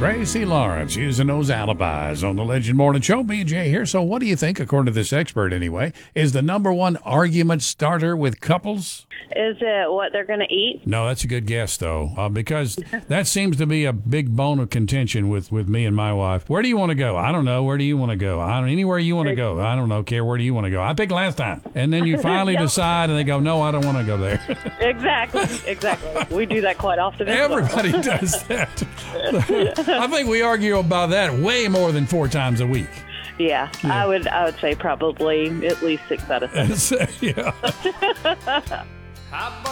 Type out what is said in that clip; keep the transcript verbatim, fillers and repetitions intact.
Tracy Lawrence using those alibis on the Legend Morning Show. B J here. So what do you think, according to this expert anyway, is the number one argument starter with couples? Is it what they're going to eat? No, that's a good guess, though, uh, because that seems to be a big bone of contention with, with me and my wife. Where do you want to go? I don't know. Where do you want to go? I don't Anywhere you want to go. I don't know. Care. Where do you want to go? I picked last time. And then you finally yep. decide, and they go, no, I don't want to go there. Exactly. Exactly. We do that quite often. Everybody well. does that. I think we argue about that way more than four times a week. Yeah, yeah. I would I would say probably at least six out of seven. yeah.